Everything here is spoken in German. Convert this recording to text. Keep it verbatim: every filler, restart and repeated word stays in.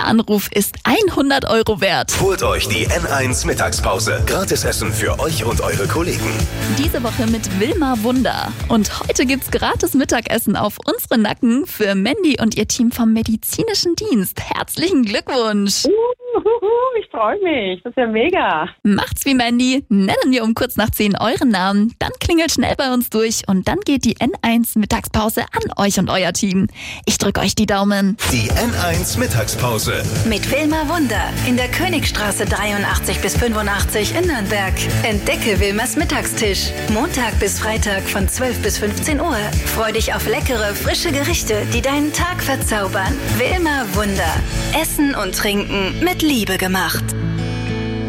Jeder Anruf ist hundert Euro wert. Holt euch die N eins Mittagspause. Gratisessen für euch und eure Kollegen. Diese Woche mit Wilma Wunder. Und heute gibt's gratis Mittagessen auf unsere Nacken für Mandy und ihr Team vom Medizinischen Dienst. Herzlichen Glückwunsch! Uhuhu, ich freue mich. Das ist ja mega. Macht's wie Mandy, nennen wir um kurz nach zehn euren Namen, dann klingelt schnell bei uns durch und dann geht die N eins Mittagspause an euch und euer Team. Ich drück euch die Daumen. Die N eins Mittagspause. Mit Wilma Wunder in der Königstraße dreiundachtzig bis fünfundachtzig in Nürnberg. Entdecke Wilmas Mittagstisch. Montag bis Freitag von zwölf bis fünfzehn Uhr. Freu dich auf leckere, frische Gerichte, die deinen Tag verzaubern. Wilma Wunder. Essen und Trinken mit Liebe gemacht.